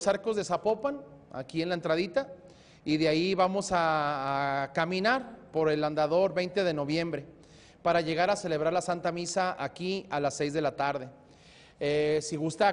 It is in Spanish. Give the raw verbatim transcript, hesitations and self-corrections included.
Arcos de Zapopan, aquí en la entradita, y de ahí vamos a, a caminar por el andador veinte de noviembre para llegar a celebrar la Santa Misa aquí a las seis de la tarde. Eh, si gusta